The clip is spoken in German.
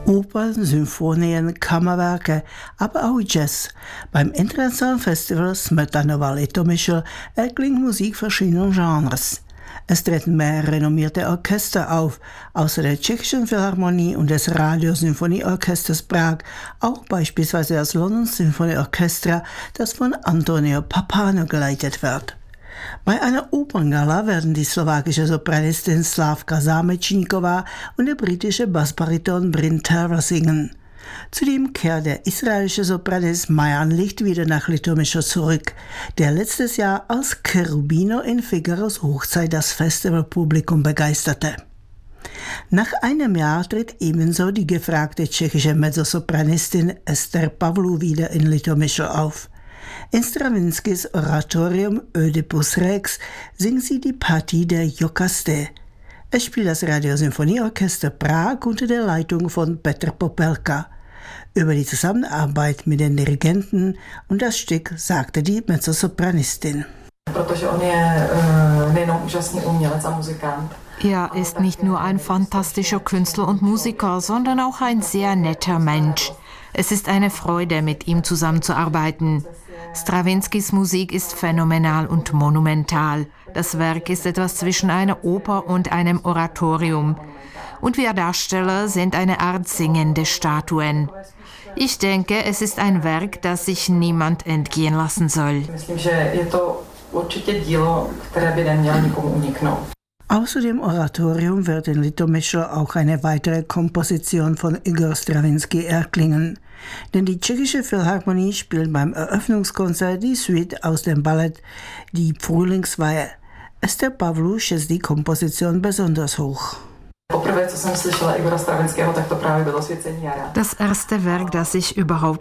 Opern, Symphonien, Kammerwerke, aber auch Jazz. Beim internationalen Festival Smetanowa Litomyšl erklingt Musik verschiedener Genres. Es treten mehrere renommierte Orchester auf, außer der Tschechischen Philharmonie und des Radiosymphonieorchesters Prag, auch beispielsweise das London Symphony Orchestra, das von Antonio Pappano geleitet wird. Bei einer Operngala werden die slowakische Sopranistin Slavka Zámečníková und der britische Bassbariton Bryn Terra singen. Zudem kehrt der israelische Sopranist Mayan Licht wieder nach Litomyšl zurück, der letztes Jahr als Cherubino in Figaros Hochzeit das Festivalpublikum begeisterte. Nach einem Jahr tritt ebenso die gefragte tschechische Mezzosopranistin Ester Pavlou wieder in Litomyšl auf. In Stravinskys Oratorium Oedipus Rex singt sie die Partie der Jokaste. Es spielt das Radiosymphonieorchester Prag unter der Leitung von Petr Popelka. Über die Zusammenarbeit mit den Dirigenten und das Stück sagte die Mezzosopranistin. Er ist nicht nur ein fantastischer Künstler und Musiker, sondern auch ein sehr netter Mensch. Es ist eine Freude, mit ihm zusammenzuarbeiten. Stravinskys Musik ist phänomenal und monumental. Das Werk ist etwas zwischen einer Oper und einem Oratorium. Und wir Darsteller sind eine Art singende Statuen. Ich denke, es ist ein Werk, das sich niemand entgehen lassen soll. Außer dem Oratorium wird in Litomyšl auch eine weitere Komposition von Igor Stravinsky erklingen. Denn die tschechische Philharmonie spielt beim Eröffnungskonzert die Suite aus dem Ballett Die Frühlingsweihe. Ester Pavlou schätzt die Komposition besonders hoch. Das erste Werk, das ich überhaupt